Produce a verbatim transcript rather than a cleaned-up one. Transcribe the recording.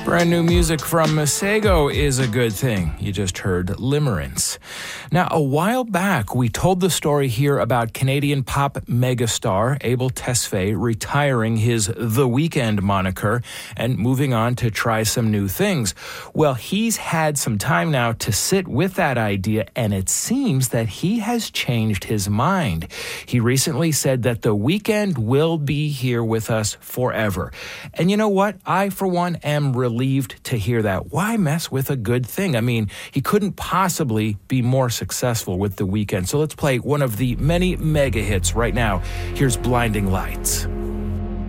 Brand new music from Masego is a good thing. You just heard Limerence. Now, a while back, we told the story here about Canadian pop megastar Abel Tesfaye retiring his The Weeknd moniker and moving on to try some new things. Well, he's had some time now to sit with that idea, and it seems that he has changed his mind. He recently said that The Weeknd will be here with us forever. And you know what? I, for one, am relieved to hear that. Why mess with a good thing? I mean, he couldn't possibly be more successful with The Weeknd. So let's play one of the many mega hits right now. Here's Blinding Lights.